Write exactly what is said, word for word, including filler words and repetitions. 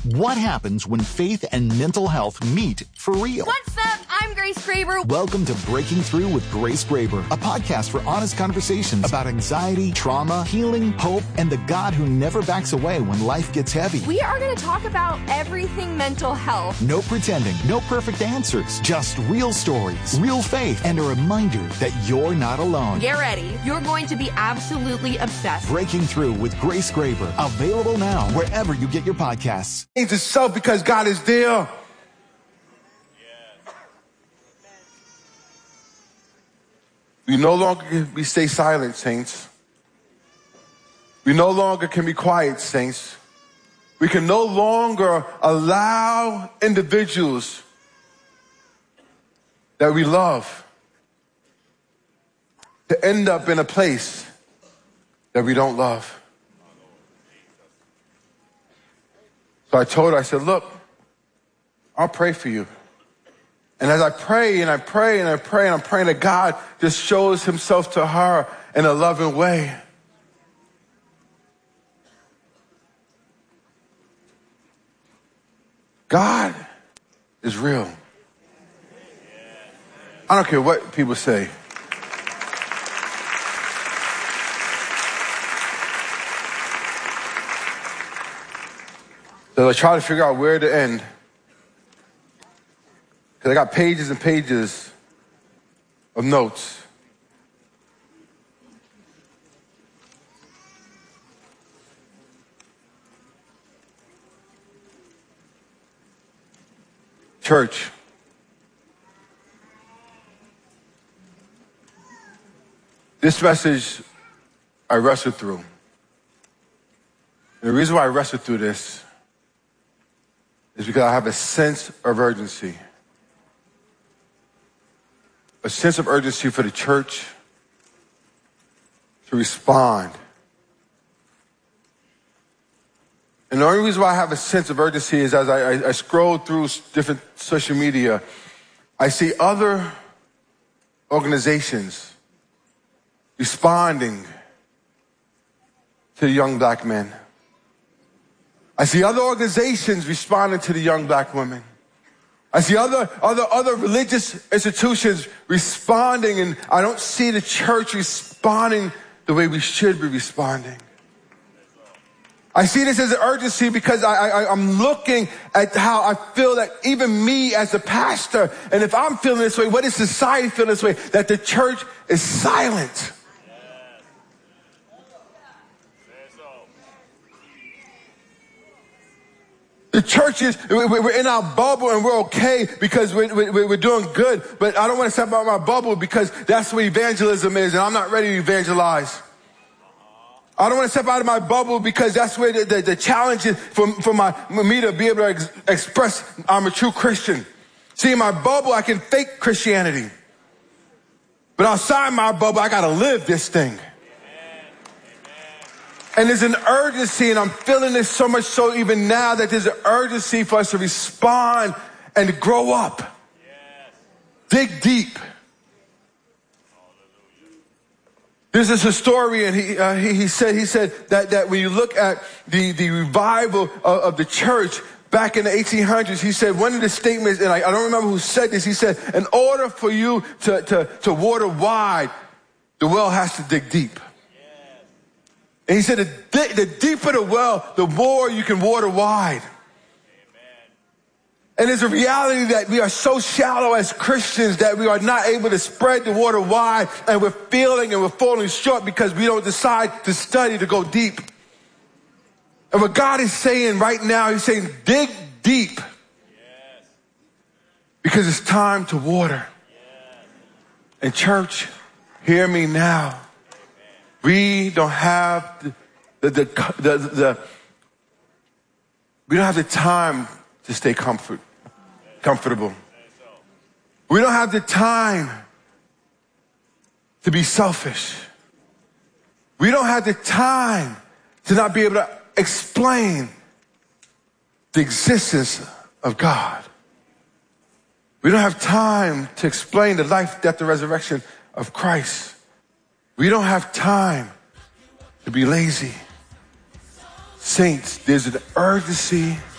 What happens when faith and mental health meet for real? What's up? I'm Grace Graber. Welcome to Breaking Through with Grace Graber, a podcast for honest conversations about anxiety, trauma, healing, hope, and the God who never backs away when life gets heavy. We are going to talk about everything mental health. No pretending, no perfect answers, just real stories, real faith, and a reminder that you're not alone. Get ready. You're going to be absolutely obsessed. Breaking Through with Grace Graber, available now wherever you get your podcasts. Change itself because God is there. We no longer can we stay silent, saints. We no longer can be quiet, saints. We can no longer allow individuals that we love to end up in a place that we don't love. So I told her, I said, look, I'll pray for you. And as I pray and I pray and I pray and I'm praying that God just shows himself to her in a loving way. God is real. I don't care what people say. So I try to figure out where to end. Because I got pages and pages of notes. Church. This message I wrestled through. And the reason why I wrestled through this is because I have a sense of urgency. A sense of urgency for the church to respond. And the only reason why I have a sense of urgency is as I, I, I scroll through different social media, I see other organizations responding to the young black men. I see other organizations responding to the young black women. I see other, other, other religious institutions responding, and I don't see the church responding the way we should be responding. I see this as an urgency because I, I, I'm looking at how I feel that even me as a pastor, and if I'm feeling this way, what is society feeling this way? That the church is silent. The church is, we're in our bubble and we're okay because we're, we're doing good, but I don't want to step out of my bubble because that's where evangelism is and I'm not ready to evangelize. I don't want to step out of my bubble because that's where the, the, the challenge is for, for, my, for me to be able to ex- express I'm a true Christian. See, in my bubble, I can fake Christianity. But outside my bubble, I got to live this thing. And there's an urgency, and I'm feeling this so much so even now that there's an urgency for us to respond and to grow up. Yes. Dig deep. There's this historian, he, uh, he, he said, he said that, that when you look at the, the revival of, of the church back in the eighteen hundreds, he said one of the statements, and I, I don't remember who said this, he said, in order for you to, to, to water wide, the well has to dig deep. And he said, the, the deeper the well, the more you can water wide. Amen. And there's a reality that we are so shallow as Christians that we are not able to spread the water wide, and we're feeling and we're falling short because we don't decide to study to go deep. And what God is saying right now, he's saying, dig deep. Yes. Because it's time to water. Yes. And church, hear me now. We don't have the, the, the, the, the, we don't have the time to stay comfort, comfortable. We don't have the time to be selfish. We don't have the time to not be able to explain the existence of God. We don't have time to explain the life, death, and resurrection of Christ. We don't have time to be lazy. Saints, there's an urgency